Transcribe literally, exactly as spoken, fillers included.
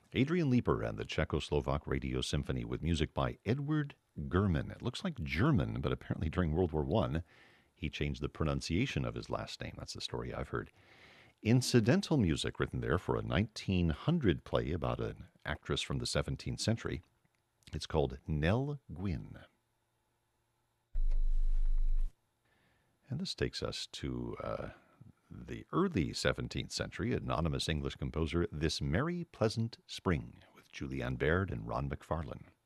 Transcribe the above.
Adrian Leeper and the Czechoslovak Radio Symphony with music by Edward German. It looks like German, but apparently during World War One, he changed the pronunciation of his last name. That's the story I've heard. Incidental music written there for a nineteen hundred play about an actress from the seventeenth century. It's called Nell Gwyn. And this takes us to uh, the early seventeenth century, anonymous English composer This Merry Pleasant Spring with Julianne Baird and Ron McFarlane.